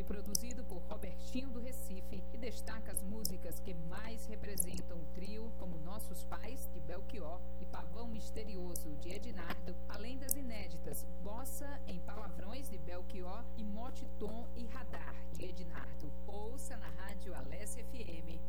produzido por Robertinho do Recife e destaca as músicas que mais representam o trio, como Nossos Pais, de Belchior, e Pavão Misterioso, de Ednardo, além das inéditas Bossa em Palavrões, de Belchior, e Mote Tom e Radar, de Ednardo. Ouça na Rádio Alesse FM